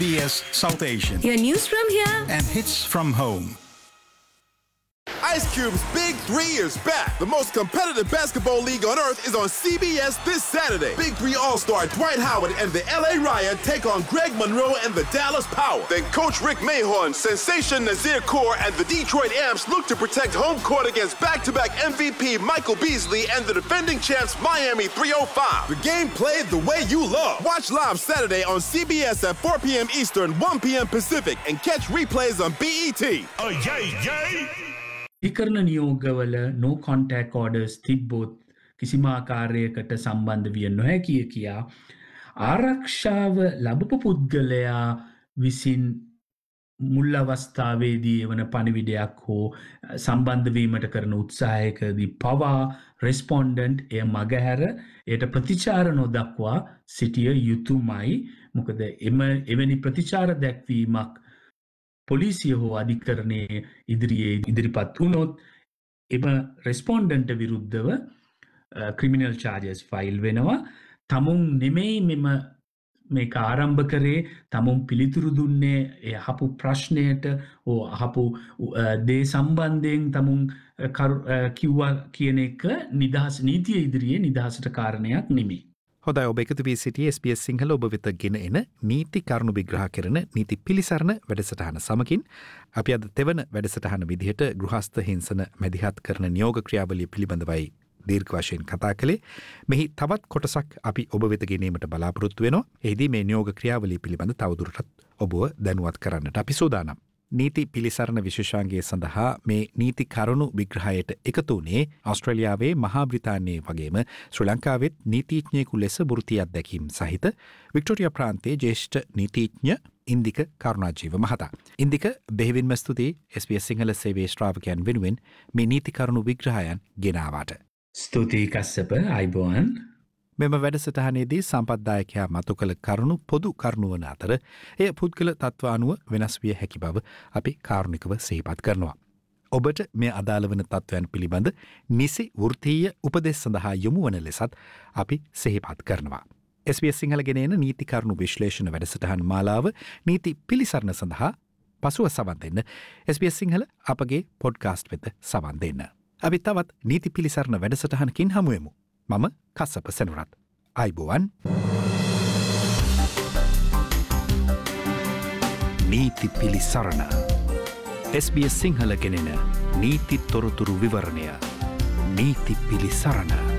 SBS South Asian. Your news from here. And hits from home. Ice Cube's Big 3 is back. The most competitive basketball league on earth is on CBS this Saturday. Big 3 All-Star Dwight Howard and the LA Riot take on Greg Monroe and the Dallas Power. Then Coach Rick Mahorn, Sensation Nazir Kaur and the Detroit Amps look to protect home court against back-to-back MVP Michael Beasley and the defending champs Miami 305. The game played the way you love. Watch live Saturday on CBS at 4 p.m. Eastern, 1 p.m. Pacific and catch replays on BET. Oh, yay, yay! ඉකරණ නියෝගවල no contact orders තිබ්බොත් කිසිම ආකාරයකට සම්බන්ධ විය නොහැකිය කියා ආරක්ෂාව ලැබපු පුද්ගලයා විසින් මුල් අවස්ථාවේදී එවන පණිවිඩයක් හෝ සම්බන්ධ වීමට කරන උත්සාහයකදී පවා රෙස්පොන්ඩන්ට් එය මගහැර එයට ප්‍රතිචාර නොදක්වා සිටිය යුතුමයි. මොකද එවැනි ප්‍රතිචාර දැක්වීමක් පොලිසිය හෝ අධිකරණයේ ඉදිරිපත් වුණොත් එම රෙස්පොන්ඩන්ට් විරුද්ධව ක්‍රිමිනල් චාර්ජස් ෆයිල් වෙනවා. තමුන් නෙමෙයි මේක ආරම්භ කරේ, තමුන් පිළිතුරු දුන්නේ ඒ අහපු ප්‍රශ්නයට හෝ අහපු දේ සම්බන්ධයෙන් තමුන් කිව්වා කියන එක නිදහස් නීතිය ඉදිරියේ නිදහසට කාරණයක් නෙමෙයි. හොඳයි, ඔබ එකතු වී සිටියේ SBS සිංහල ඔබ වෙත ගෙන එන නීති කරුණු විග්‍රහ කරන නීති පිළිසරණ වැඩසටහන සමගින් අපි අද තෙවන වැඩසටහන විදිහට ගෘහස්ත හිංසන මැදිහත් කරන නියෝග ක්‍රියාවලිය පිළිබඳවයි දීර්ඝ වශයෙන් කතා කළේ. මෙහි තවත් කොටසක් අපි ඔබ වෙත ගෙනීමට බලාපොරොත්තු වෙනවා. එහිදී මේ නියෝග ක්‍රියාවලිය පිළිබඳ තවදුරටත් ඔබව දැනුවත් කරන්නට අපි සූදානම්. නීති පිළිසරණ විශේෂාංගය සඳහා මේ නීති කරුණු විග්‍රහයට එකතු වුණේ ඕස්ට්‍රේලියාවේ මහා බ්‍රිතාන්‍යයේ වගේම ශ්‍රී ලංකාවෙත් නීතිඥයෙකු ලෙස වෘත්ති අත්දැකීම් සහිත වික්ටෝරියා ප්‍රාන්තයේ ජ්‍යෙෂ්ඨ නීතිඥ ඉන්දික කරුණාජීව මහතා. ඉන්දික, බෙහෙවින්ම ස්තුතියි SBS සිංහල සේවයේ ශ්‍රාවකයන් වෙනුවෙන් මේ නීති කරුණු විග්‍රහයන් ගෙනාවාට. ස්තුතියි කස්සප. අයිබෝන්. මෙම වැඩසටහනේදී සම්පත්දායකයා මතු කළ කරුණු පොදු කරුණු වන අතර එය පුද්ගල තත්ත්ව අනුව වෙනස් විය හැකි බව අපි කාරුණිකව සිහිපත් කරනවා. ඔබට මේ අදාළ වන තත්ත්වයන් පිළිබඳ නිසි වෘත්තීය උපදෙස් සඳහා යොමු වන ලෙසත් අපි සිහිපත් කරනවා. SBS සිංහල ගෙන එන නීති කරුණු විශ්ලේෂණ වැඩසටහන් මාලාව නීති පිළිසරණ සඳහා පසුව සවන් දෙන්න SBS සිංහල අපගේ පොඩ්කාස්ට් වෙත සවන් දෙන්න. අපි තවත් නීති පිළිසරණ වැඩසටහනකින් හමුවෙමු. මම කස්සප සෙනුරත්. අයිබෝවන්. නීති පිළිසරණ SBS සිංහල ගෙනෙන නීති තොරතුරු විවරණය. නීති පිළිසරණ.